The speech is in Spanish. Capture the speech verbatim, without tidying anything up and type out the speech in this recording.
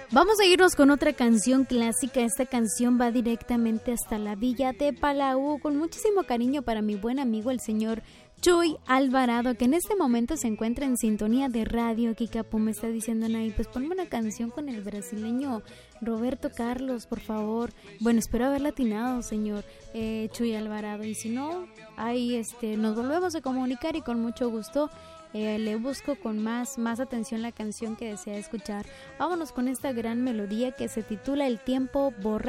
Vamos a irnos con otra canción clásica. Esta canción va directamente hasta la villa de Palau, con muchísimo cariño para mi buen amigo el señor Chuy Alvarado, que en este momento se encuentra en sintonía de radio. Kikapu me está diciendo, Nay, pues ponme una canción con el brasileño Roberto Carlos, por favor. Bueno, espero haber latinado, señor eh, Chuy Alvarado, y si no, ahí este, nos volvemos a comunicar y con mucho gusto Eh, le busco con más, más atención la canción que desea escuchar. Vámonos con esta gran melodía que se titula El tiempo borra.